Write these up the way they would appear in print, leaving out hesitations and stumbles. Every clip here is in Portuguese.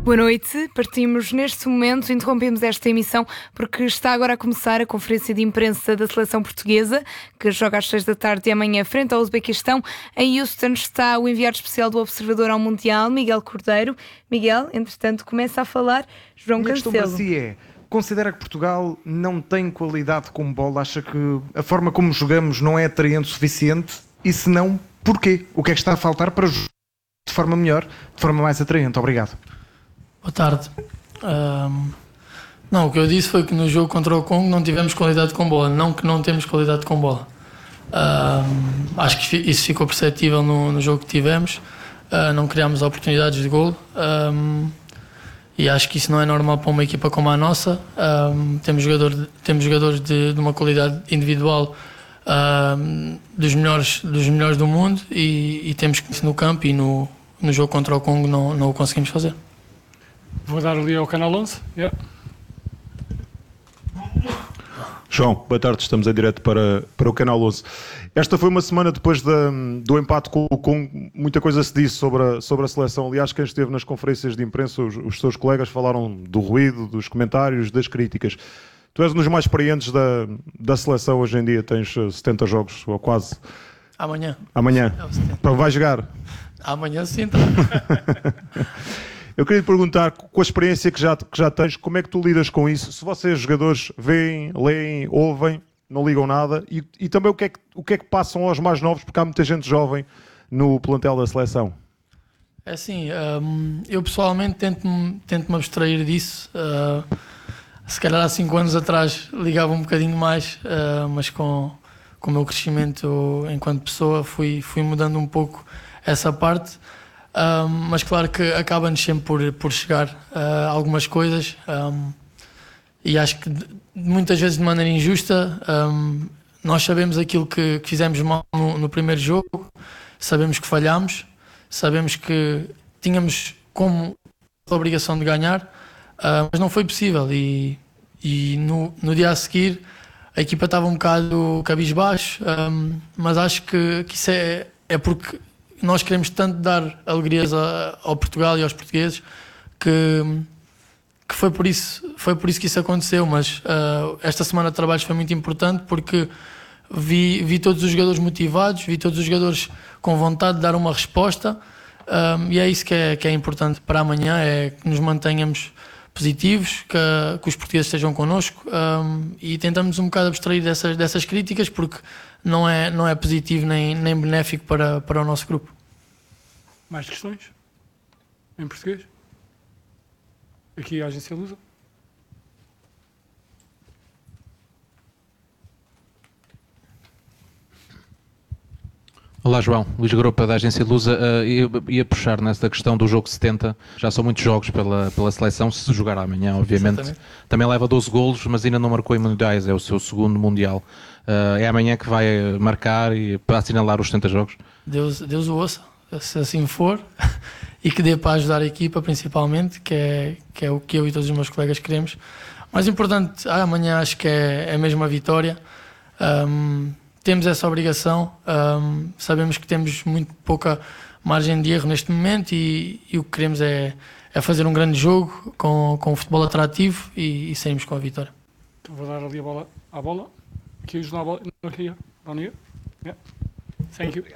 Boa noite, partimos neste momento, interrompemos esta emissão porque está agora a começar a conferência de imprensa da seleção portuguesa, que joga às 6 da tarde e amanhã frente ao Uzbequistão. Em Houston está o enviado especial do Observador ao Mundial, Miguel Cordeiro. Miguel, entretanto, começa a falar João Cancelo. A questão para si é, considera que Portugal não tem qualidade com bola? Acha que a forma como jogamos não é atraente o suficiente? E se não, porquê? O que é que está a faltar para jogar de forma melhor, de forma mais atraente? Obrigado. Boa tarde. Não, o que eu disse foi que no jogo contra o Congo não tivemos qualidade com bola, não que não temos qualidade com bola. Acho que isso ficou perceptível no jogo que tivemos. Não criámos oportunidades de golo, e acho que isso não é normal para uma equipa como a nossa. Temos jogadores de uma qualidade individual dos melhores do mundo, e temos que isso no campo, e no jogo contra o Congo não o conseguimos fazer. Vou dar ali ao Canal 11. Yeah. João, boa tarde, estamos em direto para o Canal 11. Esta foi uma semana depois do empate com o Congo. Muita coisa se disse sobre a seleção. Aliás, quem esteve nas conferências de imprensa, os seus colegas falaram do ruído, dos comentários, das críticas. Tu és um dos mais experientes da seleção hoje em dia, tens 70 jogos, ou quase. Amanhã. Então vai jogar? Amanhã sim, tá. Eu queria te perguntar, com a experiência que já tens, como é que tu lidas com isso? Se vocês, jogadores, veem, leem, ouvem, não ligam nada, e também o que é que passam aos mais novos, porque há muita gente jovem no plantel da seleção. É assim, eu pessoalmente tento-me abstrair disso. Se calhar há 5 anos atrás ligava um bocadinho mais, mas com o meu crescimento enquanto pessoa fui mudando um pouco essa parte. Mas claro que acaba-nos sempre por chegar algumas coisas, e acho que muitas vezes de maneira injusta. Nós sabemos aquilo que fizemos mal no primeiro jogo, sabemos que falhámos, sabemos que tínhamos como obrigação de ganhar, mas não foi possível, e no dia a seguir a equipa estava um bocado cabisbaixo, mas acho que isso é porque nós queremos tanto dar alegrias ao Portugal e aos portugueses que foi por isso que isso aconteceu. Mas esta semana de trabalhos foi muito importante, porque vi todos os jogadores motivados, vi todos os jogadores com vontade de dar uma resposta, e é isso que é importante para amanhã, é que nos mantenhamos positivos, que os portugueses estejam connosco, e tentamos um bocado abstrair dessas críticas, porque não é positivo nem benéfico para o nosso grupo. Mais questões? Em português? Aqui a Agência Lusa. Olá João, Luís Garopa da Agência Lusa. Ia puxar nessa questão do jogo 70, já são muitos jogos pela seleção, se jogar amanhã obviamente. Exatamente. Também leva 12 golos, mas ainda não marcou em mundiais, é o seu segundo mundial. É amanhã que vai marcar e para assinalar os 70 jogos? Deus o ouça, se assim for, e que dê para ajudar a equipa principalmente, que é o que eu e todos os meus colegas queremos. Mais importante, amanhã acho que é mesmo a vitória. Temos essa obrigação, sabemos que temos muito pouca margem de erro neste momento, e o que queremos é fazer um grande jogo com um futebol atrativo e sairmos com a vitória. Então vou dar ali a bola. Aqui ajudar a bola. Aqui, yeah. Thank you.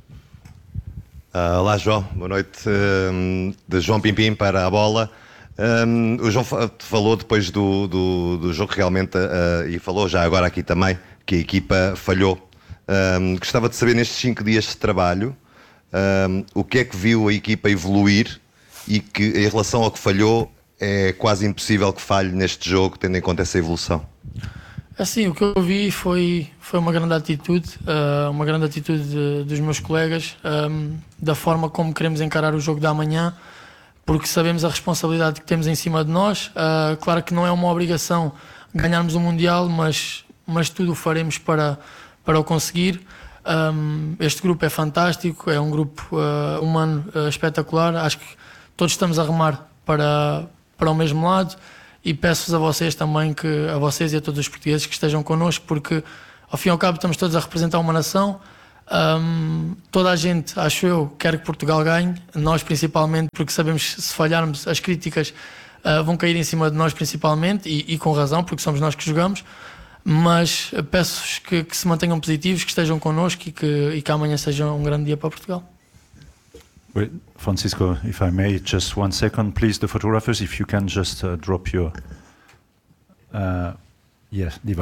Olá João, boa noite. De João Pimpim para a bola. O João falou depois do jogo realmente, e falou já agora aqui também, que a equipa falhou. Gostava de saber, nestes 5 dias de trabalho, o que é que viu a equipa evoluir, e que em relação ao que falhou é quase impossível que falhe neste jogo, tendo em conta essa evolução. Assim, o que eu vi foi uma grande atitude dos meus colegas, da forma como queremos encarar o jogo da manhã, porque sabemos a responsabilidade que temos em cima de nós. Claro que não é uma obrigação ganharmos o Mundial, mas tudo o faremos para o conseguir. Este grupo é fantástico, é um grupo humano espetacular. Acho que todos estamos a remar para o mesmo lado, e peço-vos a vocês também, a vocês e a todos os portugueses, que estejam connosco, porque ao fim e ao cabo estamos todos a representar uma nação. Toda a gente, acho eu, quer que Portugal ganhe, nós principalmente, porque sabemos que se falharmos as críticas vão cair em cima de nós principalmente, e com razão, porque somos nós que jogamos, mas peço-vos que se mantenham positivos, que estejam connosco e que amanhã seja um grande dia para Portugal. Wait, Francisco, if I may, just 1 second, please, the photographers, if you can just drop your... yes,